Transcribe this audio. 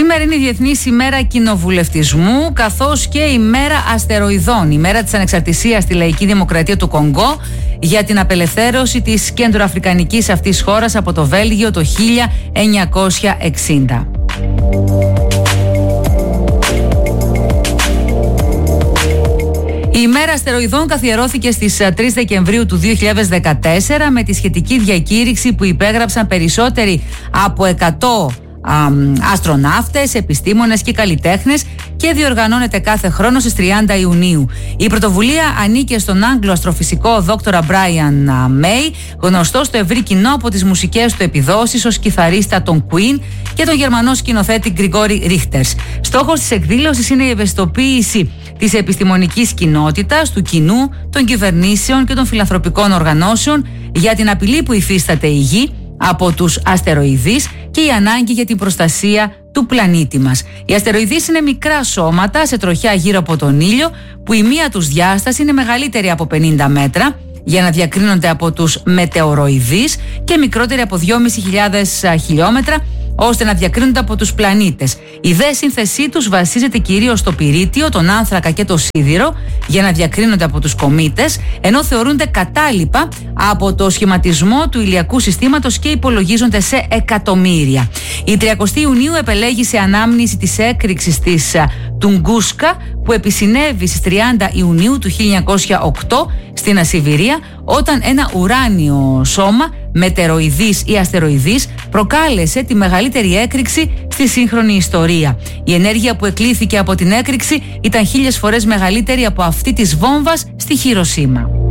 Σήμερα είναι η Διεθνής ημέρα κοινοβουλευτισμού, καθώς και η μέρα αστεροειδών, η μέρα της ανεξαρτησίας στη Λαϊκή Δημοκρατία του Κονγκό για την απελευθέρωση της κεντροαφρικανικής αυτής χώρας από το Βέλγιο το 1960. Η ημέρα αστεροειδών καθιερώθηκε στις 3 Δεκεμβρίου του 2014 με τη σχετική διακήρυξη που υπέγραψαν περισσότεροι από 100 αστροναύτες, επιστήμονες και καλλιτέχνες και διοργανώνεται κάθε χρόνο στις 30 Ιουνίου. Η πρωτοβουλία ανήκε στον Άγγλο αστροφυσικό δόκτορα Brian May, γνωστό στο ευρύ κοινό από τις μουσικές του επιδόσεις ως κιθαρίστα των Queen, και τον Γερμανό σκηνοθέτη Γκριγόρι Ρίχτερς. Στόχος της εκδήλωσης είναι η ευαισθητοποίηση της επιστημονικής κοινότητας, του κοινού, των κυβερνήσεων και των φιλανθρωπικών οργανώσεων για την απειλή που υφίσταται η Γη από τους αστεροειδείς και η ανάγκη για την προστασία του πλανήτη μας. Οι αστεροειδείς είναι μικρά σώματα σε τροχιά γύρω από τον ήλιο, που η μία τους διάσταση είναι μεγαλύτερη από 50 μέτρα για να διακρίνονται από τους μετεωροειδείς και μικρότερη από 2.500 χιλιόμετρα ώστε να διακρίνονται από τους πλανήτες. Η δε σύνθεσή τους βασίζεται κυρίως στο πυρίτιο, τον άνθρακα και το σίδηρο για να διακρίνονται από τους κομήτες, ενώ θεωρούνται κατάλοιπα από το σχηματισμό του ηλιακού συστήματος και υπολογίζονται σε εκατομμύρια. Η 30 Ιουνίου επελέγει σε ανάμνηση της έκρηξης της Τουγκούσκα που επισυνέβη στις 30 Ιουνίου του 1908 στην Ασιβηρία, όταν ένα ουράνιο σώμα, μετεροειδής ή αστεροειδής, προκάλεσε τη μεγαλύτερη έκρηξη στη σύγχρονη ιστορία. Η ενέργεια που εκλήθηκε από την έκρηξη ήταν 1000 φορές μεγαλύτερη από αυτή της βόμβας στη Χιροσίμα.